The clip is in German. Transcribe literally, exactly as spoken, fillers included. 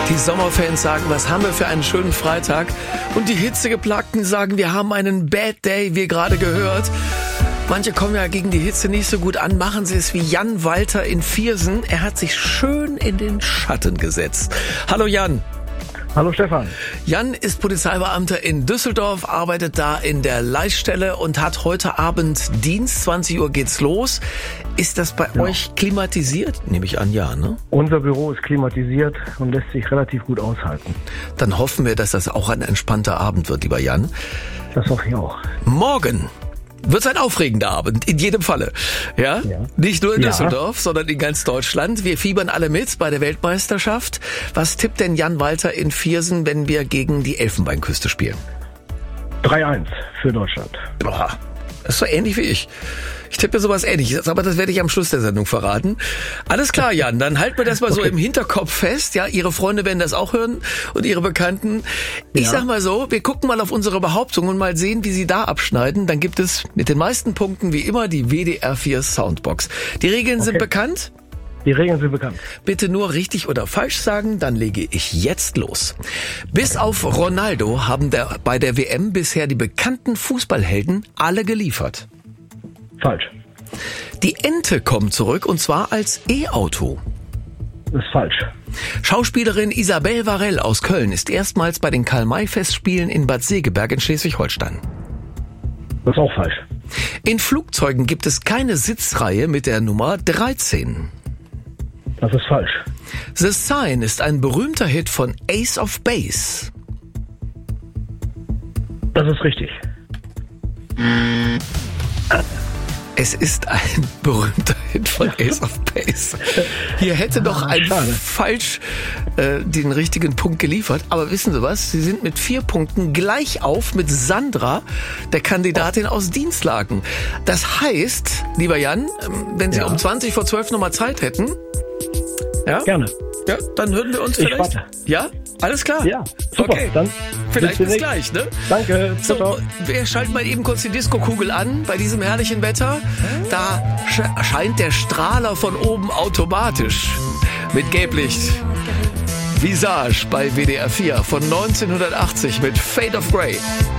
Die Sommerfans sagen, was haben wir für einen schönen Freitag? Und die Hitzegeplagten sagen, wir haben einen Bad Day, wie gerade gehört. Manche kommen ja gegen die Hitze nicht so gut an. Machen Sie es wie Jan Walter in Viersen. Er hat sich schön in den Schatten gesetzt. Hallo Jan. Hallo Stefan. Jan ist Polizeibeamter in Düsseldorf, arbeitet da in der Leitstelle und hat heute Abend Dienst. zwanzig Uhr geht's los. Ist das bei ja. euch klimatisiert? Nehme ich an, ja, ne? Unser Büro ist klimatisiert und lässt sich relativ gut aushalten. Dann hoffen wir, dass das auch ein entspannter Abend wird, lieber Jan. Das hoffe ich auch. Morgen wird ein aufregender Abend, in jedem Falle. Ja? ja. Nicht nur in ja. Düsseldorf, sondern in ganz Deutschland. Wir fiebern alle mit bei der Weltmeisterschaft. Was tippt denn Jan Walter in Viersen, wenn wir gegen die Elfenbeinküste spielen? drei eins für Deutschland. Boah, das ist so ähnlich wie ich. Ich tippe sowas Ähnliches, aber das werde ich am Schluss der Sendung verraten. Alles klar, Jan, dann halten wir das mal okay. so im Hinterkopf fest. Ja, Ihre Freunde werden das auch hören und Ihre Bekannten. Ich ja. sag mal so, wir gucken mal auf unsere Behauptungen und mal sehen, wie Sie da abschneiden. Dann gibt es mit den meisten Punkten wie immer die W D R vier Soundbox. Die Regeln okay. sind bekannt? Die Regeln sind bekannt. Bitte nur richtig oder falsch sagen, dann lege ich jetzt los. Bis auf Ronaldo haben der, bei der W M bisher die bekannten Fußballhelden alle geliefert. Falsch. Die Ente kommt zurück und zwar als E-Auto. Das ist falsch. Schauspielerin Isabelle Varell aus Köln ist erstmals bei den Karl-May-Festspielen in Bad Segeberg in Schleswig-Holstein. Das ist auch falsch. In Flugzeugen gibt es keine Sitzreihe mit der Nummer dreizehn. Das ist falsch. The Sign ist ein berühmter Hit von Ace of Base. Das ist richtig. Es ist ein berühmter Hit von Ace of Base. Hier hätte doch ah, ein schade. falsch äh, den richtigen Punkt geliefert. Aber wissen Sie was? Sie sind mit vier Punkten gleich auf mit Sandra, der Kandidatin aus Dienstlaken. Das heißt, lieber Jan, wenn Sie ja. um zwanzig vor zwölf nochmal Zeit hätten, ja? Gerne. Ja, dann hören wir uns ich vielleicht. Warte. Ja? Alles klar? Ja, super. Okay. Dann vielleicht bis gleich, ne? Danke. So, ciao. wir schalten mal eben kurz die Disco-Kugel an bei diesem herrlichen Wetter. Da sch- scheint der Strahler von oben automatisch mit Gelblicht. Visage bei W D R vier von neunzehnhundertachtzig mit Fade of Grey.